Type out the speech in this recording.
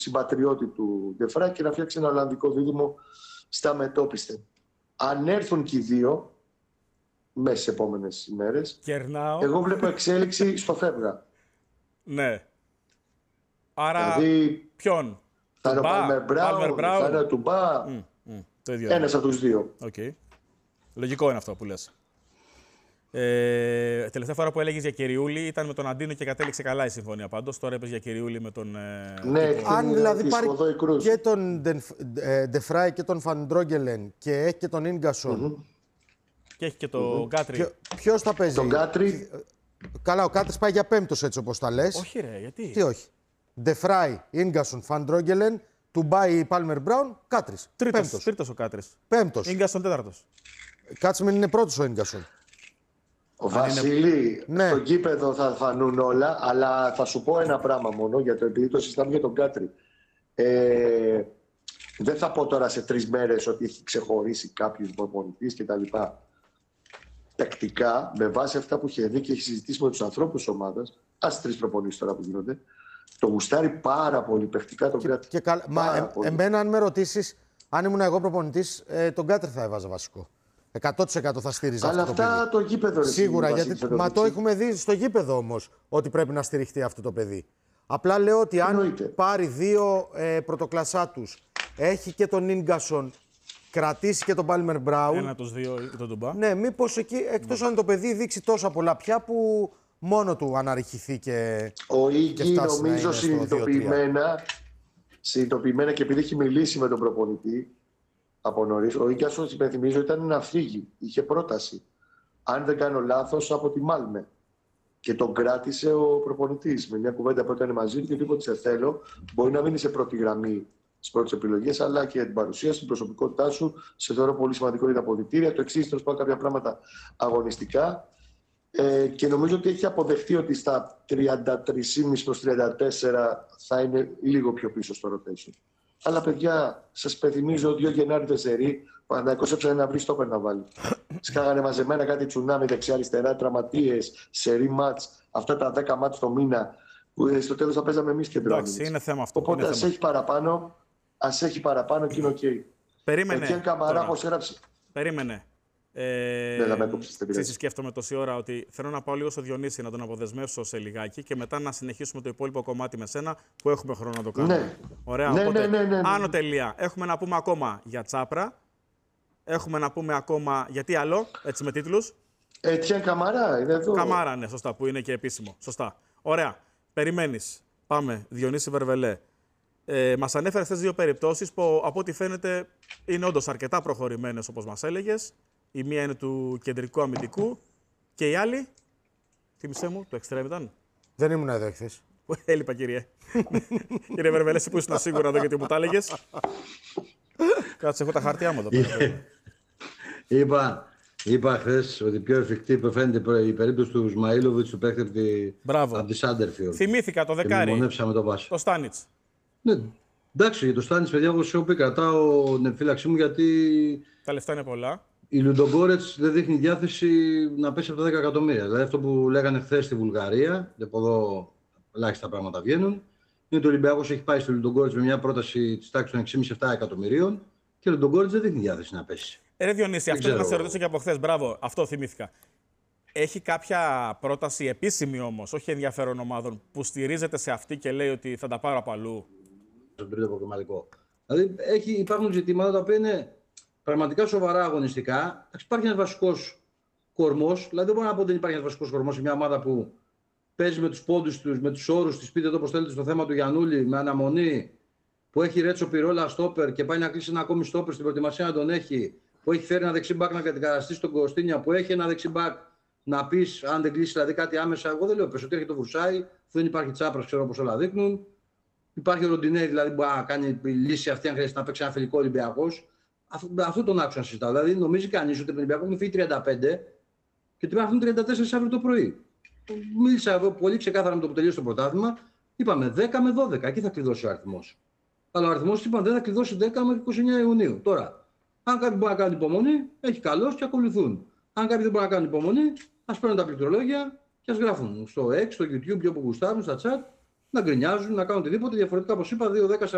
συμπατριώτη του Ντεφρά και να φτιάξει ένα Ολλανδικό δίδυμο στα μετώπιστε. Αν έρθουν και οι δύο μέσα στις επόμενες ημέρες, εγώ βλέπω εξέλιξη στο φεύγα. Ναι. Άρα δηλαδή, ποιον? Θα είναι ο Πάλμερ Μπράουν, θα είναι ο Τουμπά. Ένας από τους δύο. Okay. Λογικό είναι αυτό που λες. Τελευταία φορά που έλεγες για Κυριούλη ήταν με τον Αντίνο και κατέληξε καλά η συμφωνία πάντως. Τώρα είπες για Κυριούλη με τον... Ναι, αν δηλαδή πάρει και τον Ντεφράι και τον Φαντρόγγελεν και έχει και τον Ίνγκασον. Και έχει και τον Γκάτρι. Ποιος θα παίζει? Τον Γκάτρι. Καλά, ο Κάτρις πάει για πέμπτος έτσι όπως τα λες. Όχι ρε, γιατί? Τι όχι? Ντεφράι, Ίνγκασον, Φαντρόγγελεν, Τουμπάι, Πάλμερ Μπράουν, Κάτρις. Τρίτος ο Κάτρις. Πέμπτος. Ίνγκασον τέταρτος. Κάτσμεν είναι πρώτος ο Ίνγκασον. Ο Βασίλη, ναι. Στο γήπεδο θα φανούν όλα, αλλά θα σου πω ένα πράγμα μόνο, επειδή το συζητάμε για τον Κάτρι. Δεν θα πω τώρα σε 3 μέρες ότι έχει ξεχωρίσει κάποιος προπονητής κτλ. Τακτικά, με βάση αυτά που είχε δει και έχει συζητήσει με τους ανθρώπους της ομάδας, ας 3 προπονήσεις τώρα που γίνονται, το γουστάρει πάρα πολύ παιχτικά τον Κάτρι. Εμένα, αν με ρωτήσεις, αν ήμουν εγώ προπονητής, τον Κάτρι θα έβαζα βασικό. 100% θα στήριζα αλλά αυτό το παιδί. Αλλά αυτά το γήπεδο... Σίγουρα, γιατί το έχουμε δει στο γήπεδο όμως, ότι πρέπει να στηριχτεί αυτό το παιδί. Απλά λέω ότι αν πάρει 2 πρωτοκλασσάτους, έχει και τον Ίνγκασον, κρατήσει και τον Πάλμερ Μπράουν... Ένα τους 2 τον Τουμπά. Ναι, μήπως εκεί, εκτός αν το παιδί δείξει τόσα πολλά πια που μόνο του αναρριχηθεί και... Ο Ίγκη νομίζω συνειδητοποιημένα και επειδή έχει μιλήσει με τον προπονητή από νωρίς, ο Ίγκασον, υπενθυμίζω, ήταν να φύγει. Είχε πρόταση. Αν δεν κάνω λάθος, από τη Μάλμε. Και τον κράτησε ο προπονητής. Με μια κουβέντα που έκανε μαζί του και είπε ότι σε θέλω. Μπορεί να μείνει σε πρώτη γραμμή στις πρώτες επιλογές, αλλά και την παρουσία, στην προσωπικότητά σου. Σε θεωρώ πολύ σημαντικό για τα αποδυτήρια. Το εξής, τέλος πάντων, κάποια πράγματα αγωνιστικά. Και νομίζω ότι έχει αποδεχτεί ότι στα 33,5 προς 34 θα είναι λίγο πιο πίσω στο rotation. Αλλά παιδιά, σας υπενθυμίζω 2 Γενάρη Τεσσερί, ο Παναθηναϊκός έψανε να βρει στόπερ να βάλει. Σκάγανε μαζεμένα κάτι τσουνάμι δεξιά-αριστερά, τραυματίες, σερί μάτς, αυτά τα 10 μάτς το μήνα, που στο τέλος θα παίζαμε εμείς κεντρό. Εντάξει, είναι θέμα αυτό. Οπότε ας έχει παραπάνω και είναι οκ. Περίμενε. Εκεί Καμαρά, πώς έγραψε. Περίμενε. Σκέφτομαι τόση ώρα ότι θέλω να πάω λίγο στο Διονύση να τον αποδεσμεύσω σε λιγάκι και μετά να συνεχίσουμε το υπόλοιπο κομμάτι με σένα που έχουμε χρόνο να το κάνουμε. Ναι. Ωραία, ναι, οπότε, ναι. άνω τελεία. Έχουμε να πούμε ακόμα για Τσάπρα. Έχουμε να πούμε ακόμα για τι άλλο, έτσι με τίτλους. Ετιέν Καμαρά, είναι εδώ. Καμάρα, ναι, σωστά, που είναι και επίσημο. Σωστά. Ωραία. Περιμένεις. Πάμε. Διονύση Βερβελέ. Μας ανέφερε αυτές 2 περιπτώσεις που από ό,τι φαίνεται είναι όντως αρκετά προχωρημένες όπως μας έλεγες. Η μία είναι του κεντρικού αμυντικού και η άλλη, θύμισέ μου, το εξτρέμ ήταν. Δεν ήμουν εδώ εχθές. Έλειπα, κύριε. Κύριε Βερβελέ, εσύ που ήσουν σίγουρα εδώ γιατί μου τα έλεγες. Κάτσε, έχω τα χαρτιά μου εδώ πέρα. Είπα χθες ότι πιο εφικτή φαίνεται η περίπτωση του Ισμαήλοβιτς, του παίκτη από τη Σάντερφιολντ. Θυμήθηκα το δεκάρι. Το Στάνιτς. Ναι, εντάξει, για το Στάνιτς, παιδιά, εγώ σου πει, κρατάω την επιφύλαξή μου γιατί. Τα λεφτά είναι πολλά. Η Λουντογκόρετς δεν δείχνει διάθεση να πέσει από τα 10 εκατομμύρια. Δηλαδή αυτό που λέγανε χθες στη Βουλγαρία, και από εδώ ελάχιστα πράγματα βγαίνουν, είναι ότι ο Ολυμπιακός έχει πάει στη Λουντογκόρετς με μια πρόταση της τάξης των 6,5-7 εκατομμυρίων και ο Λουντογκόρετς δεν δείχνει διάθεση να πέσει. Ρε Διονύση, αυτό να σε ρωτήσω και από χθες. Μπράβο, αυτό θυμήθηκα. Έχει κάποια πρόταση επίσημη όμως, όχι ενδιαφέρον ομάδων, που στηρίζεται σε αυτή και λέει ότι θα τα πάρω από αλλού? Στον τρίτο προγραμματικό. Δηλαδή υπάρχουν ζητήματα τα οποία είναι πραγματικά σοβαρά αγωνιστικά. Υπάρχει ένας βασικός κορμός. Δηλαδή δεν μπορώ να πω ότι δεν υπάρχει ένας βασικός κορμός σε μια ομάδα που παίζει με τους πόντους τους, με τους όρους της, πείτε το όπως θέλετε, στο θέμα του Γιαννούλη, με αναμονή, που έχει Ρέτσο Πιρόλα στόπερ και πάει να κλείσει ένα ακόμη στόπερ στην προετοιμασία να τον έχει, που έχει φέρει ένα δεξιμπάκ να κατηγοραστεί στον Κωστίνια, που έχει ένα δεξιμπάκ να πει αν δεν κλείσει δηλαδή κάτι άμεσα. Εγώ δεν λέω πες ότι έχει το Βουρσάι, δεν υπάρχει Τσάπρας, ξέρω όπως όλα δείχνουν. Υπάρχει ο Ροντινέη, δηλαδή που μπορεί να κάνει λύση αυτή αν χρειάζεται να παίξει ένα φιλικό Ολυμπιακός. Αυτό τον άκουσα να συζητάω. Δηλαδή νομίζει κανείς ότι τον Ολυμπιακό μου φύγει 35 και ότι υπάρχουν 34 αύριο το πρωί. Μίλησα εδώ πολύ ξεκάθαρα με το που τελείωσε το πρωτάθλημα. Είπαμε 10 με 12, εκεί θα κλειδώσει ο αριθμός. Αλλά ο αριθμός είπαμε δεν θα κλειδώσει 10 με 29 Ιουνίου. Τώρα, αν κάποιοι μπορεί να κάνουν υπομονή, έχει καλώς και ακολουθούν. Αν κάποιοι δεν μπορεί να κάνουν υπομονή, ας παίρνουν τα πληκτρολόγια και ας γράφουν στο X, στο YouTube, όπου γουστάρουν, στα chat, να γκρινιάζουν, να κάνουν οτιδήποτε. Διαφορετικά, όπως είπα, 2-10